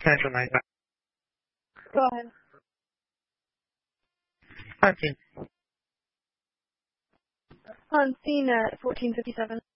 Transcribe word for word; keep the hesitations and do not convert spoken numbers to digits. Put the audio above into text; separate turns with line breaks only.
Central nine.
Go ahead.
On scene.
On scene at fourteen fifty-seven.